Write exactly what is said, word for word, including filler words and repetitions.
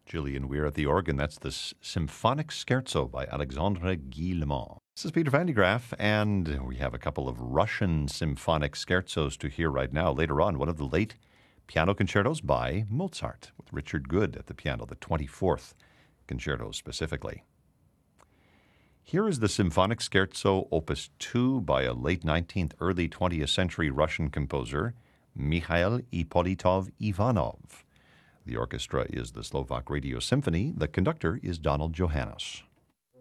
Gillian Weir at the organ. That's the S- Symphonic Scherzo by Alexandre Guillemot. This is Peter Van de Graaff, and we have a couple of Russian symphonic scherzos to hear right now. Later on, one of the late piano concertos by Mozart, with Richard Good at the piano, the twenty-fourth concerto specifically. Here is the Symphonic Scherzo, Opus two, by a late nineteenth, early twentieth century Russian composer, Mikhail Ippolitov Ivanov. The orchestra is the Slovak Radio Symphony. The conductor is Donald Johannes.